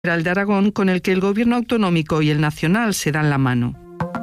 de Aragón, con el que el Gobierno autonómico y el nacional se dan la mano.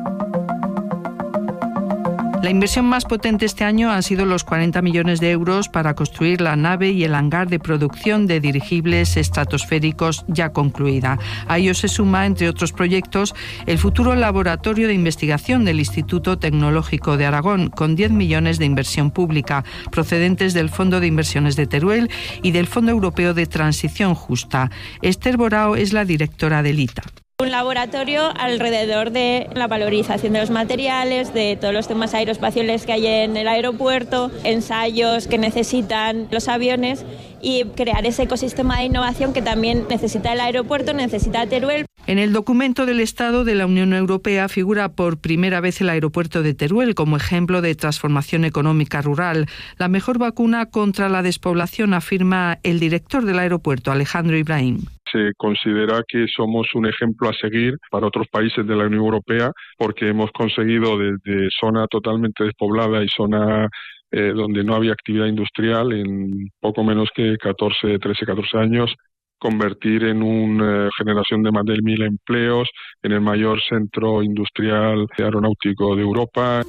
La inversión más potente este año han sido los 40 millones de euros para construir la nave y el hangar de producción de dirigibles estratosféricos ya concluida. A ello se suma, entre otros proyectos, el futuro laboratorio de investigación del Instituto Tecnológico de Aragón, con 10 millones de inversión pública, procedentes del Fondo de Inversiones de Teruel y del Fondo Europeo de Transición Justa. Esther Borao es la directora del ITA. Un laboratorio alrededor de la valorización de los materiales, de todos los temas aeroespaciales que hay en el aeropuerto, ensayos que necesitan los aviones y crear ese ecosistema de innovación que también necesita el aeropuerto, necesita Teruel. En el documento del Estado de la Unión Europea figura por primera vez el aeropuerto de Teruel como ejemplo de transformación económica rural. La mejor vacuna contra la despoblación, afirma el director del aeropuerto, Alejandro Ibrahim. Se considera que somos un ejemplo a seguir para otros países de la Unión Europea porque hemos conseguido desde zona totalmente despoblada y zona donde no había actividad industrial en poco menos que 14 años, convertir en una generación de más de 1.000 empleos en el mayor centro industrial aeronáutico de Europa.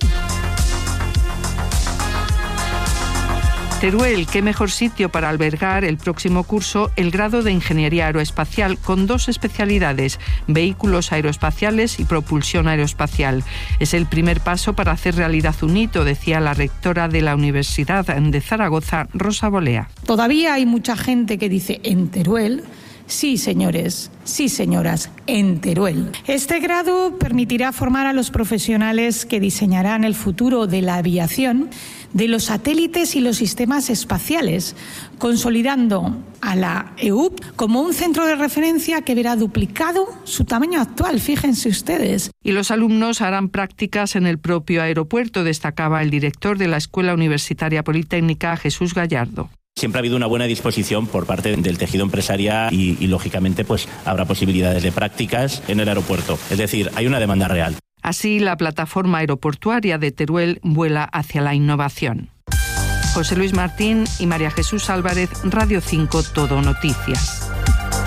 Teruel, qué mejor sitio para albergar el próximo curso el grado de Ingeniería Aeroespacial con 2 especialidades, vehículos aeroespaciales y propulsión aeroespacial. Es el primer paso para hacer realidad un hito, decía la rectora de la Universidad de Zaragoza, Rosa Bolea. Todavía hay mucha gente que dice en Teruel. Sí, señores, sí, señoras, en Teruel. Este grado permitirá formar a los profesionales que diseñarán el futuro de la aviación, de los satélites y los sistemas espaciales, consolidando a la EUP como un centro de referencia que verá duplicado su tamaño actual, fíjense ustedes. Y los alumnos harán prácticas en el propio aeropuerto, destacaba el director de la Escuela Universitaria Politécnica, Jesús Gallardo. Siempre ha habido una buena disposición por parte del tejido empresarial y lógicamente, pues habrá posibilidades de prácticas en el aeropuerto. Es decir, hay una demanda real. Así, la plataforma aeroportuaria de Teruel vuela hacia la innovación. José Luis Martín y María Jesús Álvarez, Radio 5 Todo Noticias.